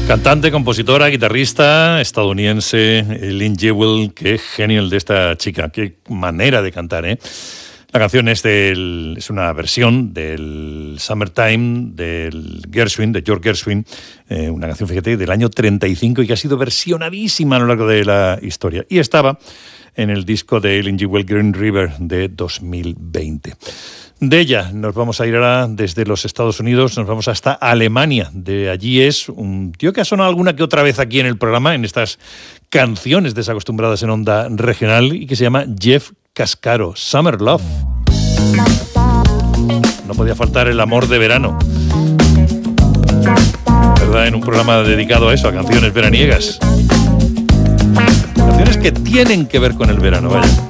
Cantante, compositora, guitarrista estadounidense, Lynn Jewell. Qué genio el de esta chica, qué manera de cantar, ¿eh? La canción es una versión del Summertime del Gershwin, de George Gershwin, una canción, fíjate, del año 35 y que ha sido versionadísima a lo largo de la historia. Y estaba en el disco de Lynn Jewell, Green River, de 2020. De ella nos vamos a ir ahora desde los Estados Unidos, nos vamos hasta Alemania. De allí es un tío que ha sonado alguna que otra vez aquí en el programa, en estas canciones desacostumbradas en onda regional, y que se llama Jeff Cascaro, Summer Love. No podía faltar el amor de verano, ¿verdad? En un programa dedicado a eso, a canciones veraniegas. Canciones que tienen que ver con el verano, vaya.